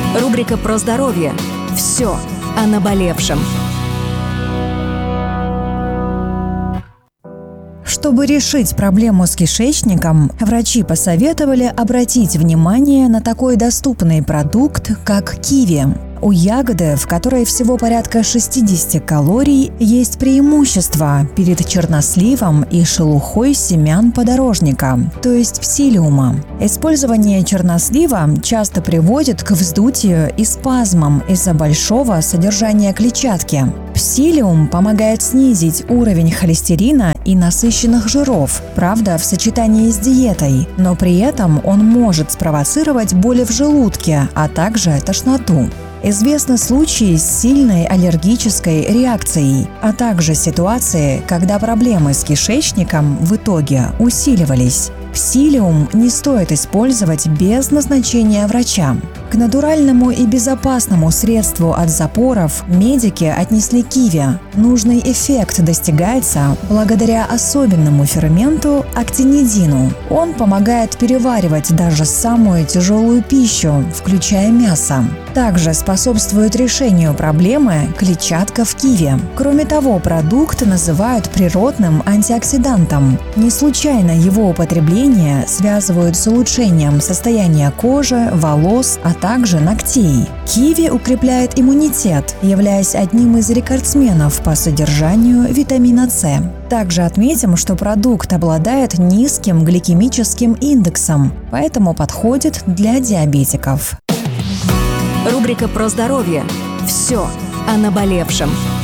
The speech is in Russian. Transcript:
Рубрика про здоровье. Все о наболевшем. Чтобы решить проблему с кишечником, врачи посоветовали обратить внимание на такой доступный продукт, как киви. У ягоды, в которой всего порядка 60 калорий, есть преимущество перед черносливом и шелухой семян подорожника, то есть псилиума. Использование чернослива часто приводит к вздутию и спазмам из-за большого содержания клетчатки. Псилиум помогает снизить уровень холестерина и насыщенных жиров, правда, в сочетании с диетой, но при этом он может спровоцировать боли в желудке, а также тошноту. Известны случаи с сильной аллергической реакцией, а также ситуации, когда проблемы с кишечником в итоге усиливались. Псилиум не стоит использовать без назначения врача. К натуральному и безопасному средству от запоров медики отнесли киви. Нужный эффект достигается благодаря особенному ферменту актинидину. Он помогает переваривать даже самую тяжелую пищу, включая мясо. Также способствует решению проблемы клетчатка в киви. Кроме того, продукт называют природным антиоксидантом. Не случайно его употребление связывают с улучшением состояния кожи, волос, а также ногтей. Киви укрепляет иммунитет, являясь одним из рекордсменов по содержанию витамина С. Также отметим, что продукт обладает низким гликемическим индексом, поэтому подходит для диабетиков. Рубрика про здоровье. Все о наболевшем.